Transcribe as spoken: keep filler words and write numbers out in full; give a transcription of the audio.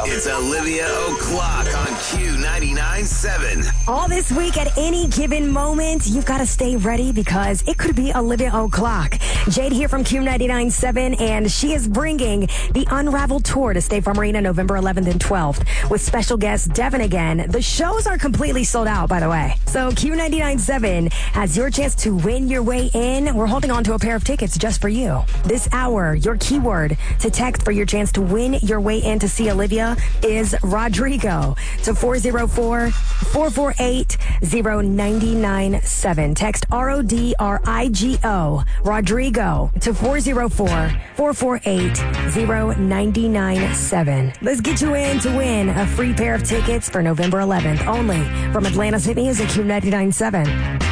It's Olivia O'Clock on Q ninety-nine point seven. All this week, at any given moment, you've got to stay ready because it could be Olivia O'Clock. Jade here from Q ninety-nine point seven, and she is bringing the Unravel Tour to State Farm Arena November eleventh and twelfth with special guest Devin again. The shows are completely sold out, by the way. So Q ninety-nine point seven has your chance to win your way in. We're holding on to a pair of tickets just for you. This hour, your keyword to text for your chance to win your way in to see Olivia is Rodrigo to four oh four, four four eight, oh nine nine seven. Text R O D R I G O, Rodrigo, to four oh four, four four eight, oh nine nine seven. Let's get you in to win a free pair of tickets for November eleventh, only from Atlanta's Hit Music Q ninety-nine point seven.